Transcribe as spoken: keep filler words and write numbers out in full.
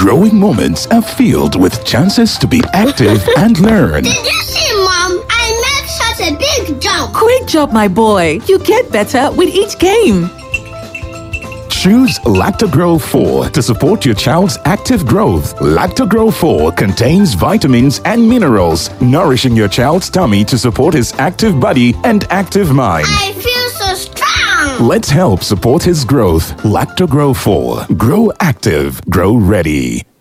Growing moments are filled with chances to be active and learn. Did you see, Mom? I made such a big jump. Great job, my boy. You get better with each game. Choose Lactogro four to support your child's active growth. Lactogro four contains vitamins and minerals, nourishing your child's tummy to support his active body and active mind. I feel so strong. Let's help support his growth. Lactogro four. Grow active. Grow ready.